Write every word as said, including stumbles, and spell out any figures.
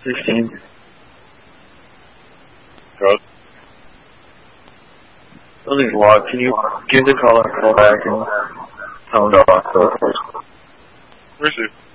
sixteen. Code. Building's locked. Can you give the caller a call back and tell him to lock the doors? Receive.